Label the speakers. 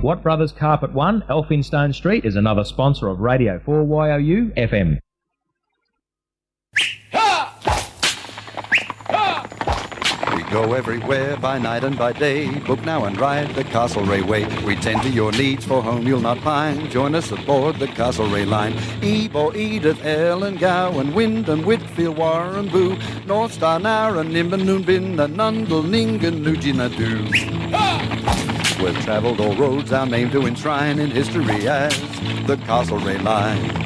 Speaker 1: Watt Brothers Carpet One, Elphinstone Street, is another sponsor of Radio 4YOU FM.
Speaker 2: We go everywhere by night and by day. Book now and ride the Castlereagh way. We tend to your needs, for home you'll not pine. Join us aboard the Castlereagh line. Ebor, Edith, Ellen, Gowan, Wyndham, Whitfield, Warren, Boo, North Star, Nara, Nimbin, Noonbin, Nundle, Ningen, Nujinadu. We've travelled all roads, our name to enshrine in history as the Castlereagh line.